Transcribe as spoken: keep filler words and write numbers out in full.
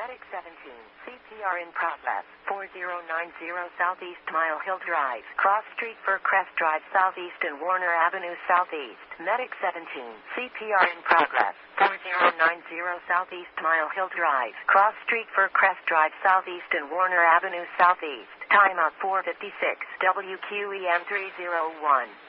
Medic seventeen, C P R in progress. four zero nine zero Southeast Mile Hill Drive, Cross Street Fircrest Drive Southeast and Warner Avenue Southeast. Medic seventeen, C P R in progress. four zero nine zero Southeast Mile Hill Drive, Cross Street Fircrest Drive Southeast and Warner Avenue Southeast. Timeout four fifty-six, W Q E M three zero one.